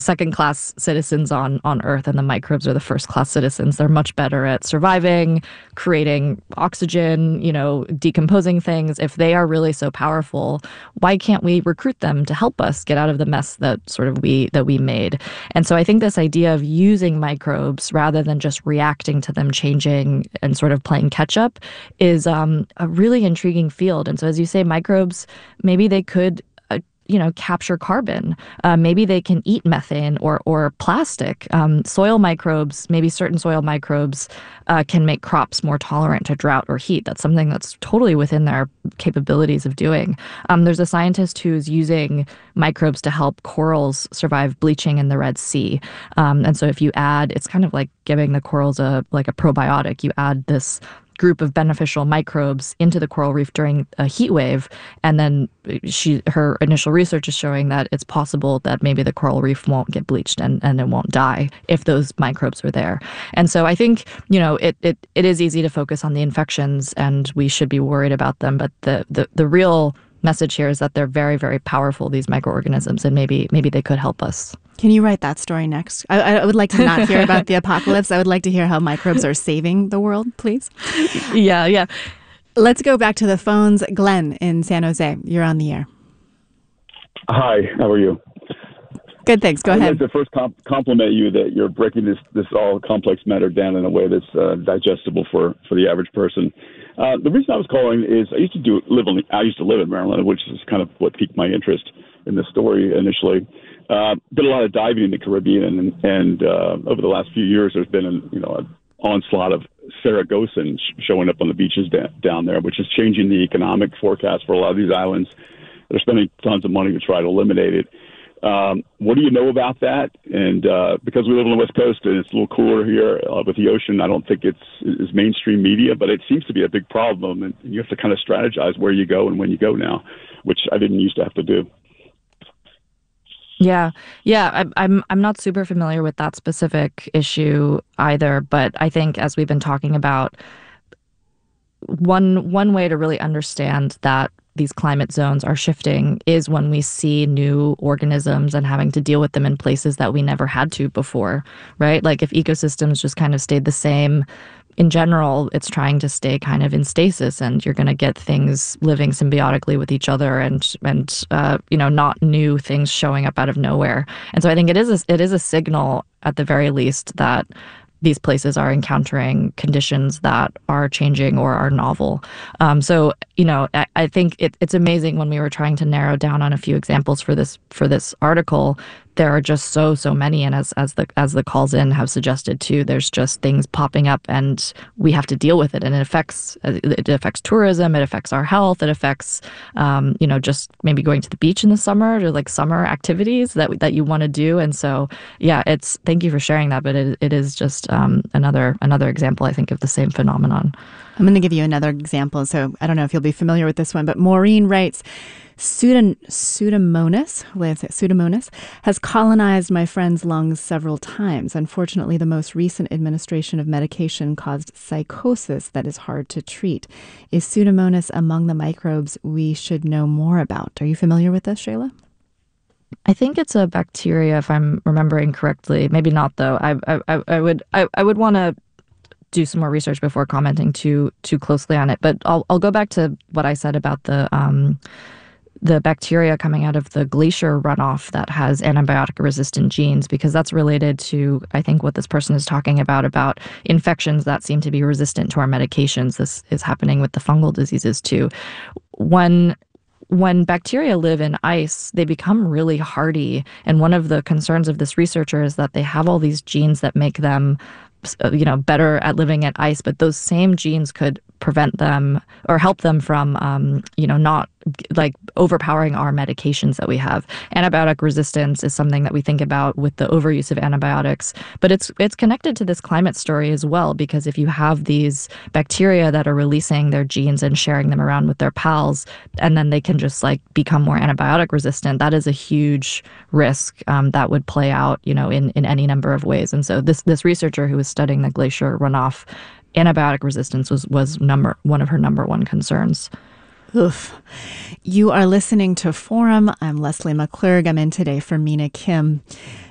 second-class citizens on Earth, and the microbes are the first-class citizens. They're much better at surviving, creating oxygen, decomposing things. If they are really so powerful, why can't we recruit them to help us get out of the mess that we made? And so I think this idea of using microbes rather than just reacting to them changing and sort of playing catch up is a really intriguing field. And so, as you say, microbes, maybe they could capture carbon. Maybe they can eat methane or plastic. Soil microbes, maybe certain soil microbes can make crops more tolerant to drought or heat. That's something that's totally within their capabilities of doing. There's a scientist who's using microbes to help corals survive bleaching in the Red Sea. And so if you add, it's kind of like giving the corals a probiotic. You add this group of beneficial microbes into the coral reef during a heat wave, and then her initial research is showing that it's possible that maybe the coral reef won't get bleached and it won't die if those microbes are there. And so I think it is easy to focus on the infections, and we should be worried about them, but the real message here is that they're very, very powerful, these microorganisms, and maybe they could help us. Can you write that story next? I would like to not hear about the apocalypse. I would like to hear how microbes are saving the world, please. Yeah. Let's go back to the phones. Glenn in San Jose, you're on the air. Hi, how are you? Good, thanks. Go ahead. I'd like to first compliment you that you're breaking this all complex matter down in a way that's digestible for the average person. The reason I was calling is I used to live in Maryland, which is kind of what piqued my interest in the story initially. Did a lot of diving in the Caribbean, and over the last few years, there's been an onslaught of Saragosan showing up on the beaches down there, which is changing the economic forecast for a lot of these islands. They're spending tons of money to try to eliminate it. What do you know about that? And because we live on the West Coast and it's a little cooler here with the ocean, I don't think it's mainstream media, but it seems to be a big problem, and you have to kind of strategize where you go and when you go now, which I didn't used to have to do. Yeah. I'm not super familiar with that specific issue either, but I think, as we've been talking about, one way to really understand that these climate zones are shifting is when we see new organisms and having to deal with them in places that we never had to before, right? Like if ecosystems just kind of stayed the same, in general, it's trying to stay kind of in stasis, and you're going to get things living symbiotically with each other, and not new things showing up out of nowhere. And so I think it is a signal, at the very least, that these places are encountering conditions that are changing or are novel. I think it's amazing when we were trying to narrow down on a few examples for this article. There are just so many, and as the calls in have suggested too, there's just things popping up, and we have to deal with it. And it affects tourism, it affects our health, it affects just maybe going to the beach in the summer, or like summer activities that you want to do. And so thank you for sharing that, but it is just another example, I think, of the same phenomenon. I'm going to give you another example. So I don't know if you'll be familiar with this one, but Maureen writes, Pseudomonas has colonized my friend's lungs several times. Unfortunately, the most recent administration of medication caused psychosis that is hard to treat. Is Pseudomonas among the microbes we should know more about? Are you familiar with this, Shayla? I think it's a bacteria, if I'm remembering correctly. Maybe not, though. I would want to do some more research before commenting too closely on it. But I'll go back to what I said about the bacteria coming out of the glacier runoff that has antibiotic-resistant genes, because that's related to, I think, what this person is talking about infections that seem to be resistant to our medications. This is happening with the fungal diseases too. When bacteria live in ice, they become really hardy. And one of the concerns of this researcher is that they have all these genes that make them better at living at ice, but those same genes could prevent them or help them from, not like overpowering our medications that we have. Antibiotic resistance is something that we think about with the overuse of antibiotics, but it's connected to this climate story as well, because if you have these bacteria that are releasing their genes and sharing them around with their pals, and then they can just become more antibiotic resistant, that is a huge risk that would play out, in any number of ways. And so this researcher who was studying the glacier runoff, antibiotic resistance was one of her number one concerns. Oof. You are listening to Forum. I'm Leslie McClurg. I'm in today for Mina Kim.